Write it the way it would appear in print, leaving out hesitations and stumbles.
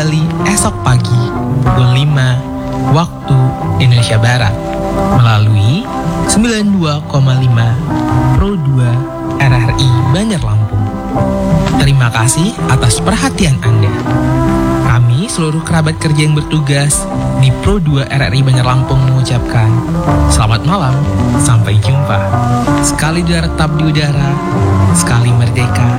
kembali esok pagi pukul 5 waktu Indonesia Barat melalui 92,5 Pro 2 RRI Banjar Lampung. Terima kasih atas perhatian Anda. Kami seluruh kerabat kerja yang bertugas di Pro 2 RRI Banjar Lampung mengucapkan selamat malam, sampai jumpa. Sekali tetap di udara, sekali merdeka,